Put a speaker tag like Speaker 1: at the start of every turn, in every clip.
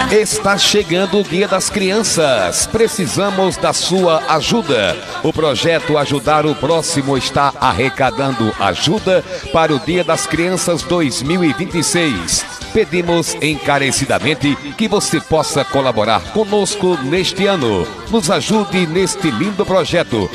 Speaker 1: Está chegando o Dia das Crianças. Precisamos da sua ajuda. O projeto Ajudar o Próximo está arrecadando ajuda para o Dia das Crianças 2026. Pedimos encarecidamente que você possa colaborar conosco neste ano. Nos ajude neste lindo projeto.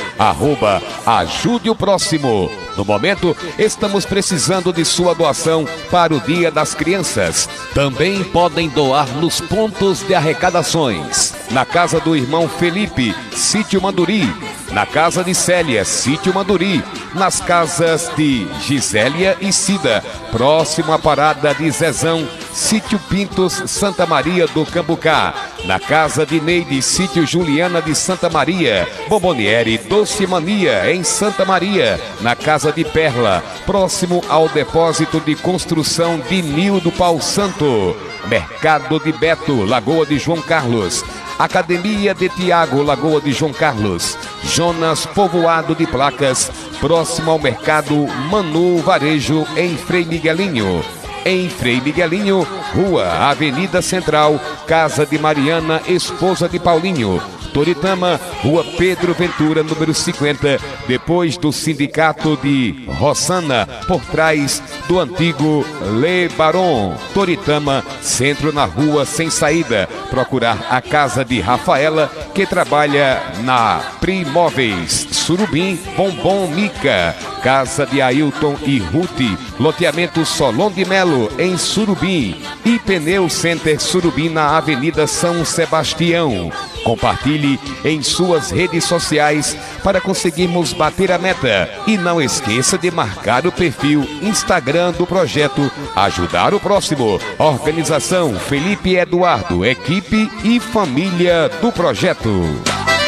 Speaker 1: @Ajude o Próximo. No momento, estamos precisando de sua doação para o Dia das Crianças. Também podem doar nos pontos de arrecadações. Na casa do irmão Felipe, Sítio Manduri. Na casa de Célia, Sítio Manduri. Nas casas de Gisélia e Cida, próximo à parada de Zezão, Sítio Pintos, Santa Maria do Cambucá. Na casa de Neide, Sítio Juliana de Santa Maria. Bomboniere Doce Mania, em Santa Maria. Na casa de Perla, próximo ao depósito de construção de Nildo Pau Santo. Mercado de Beto, Lagoa de João Carlos. Academia de Tiago, Lagoa de João Carlos. Jonas Povoado de Placas, próximo ao Mercado Manu Varejo, em Frei Miguelinho. Em Frei Miguelinho, Rua Avenida Central, Casa de Mariana, esposa de Paulinho. Toritama, Rua Pedro Ventura, número 50, depois do Sindicato de Rossana, por trás do antigo Le Baron. Toritama, centro na Rua Sem Saída. Procurar a casa de Rafaela, que trabalha na Primóveis. Surubim, Bombom Mica. Casa de Ailton e Ruth, loteamento Solon de Melo, em Surubim. E Pneu Center Surubim, na Avenida São Sebastião. Compartilhe em suas redes sociais para conseguirmos bater a meta. E não esqueça de marcar o perfil Instagram do projeto Ajudar o Próximo. Organização Felipe Eduardo, equipe e família do projeto.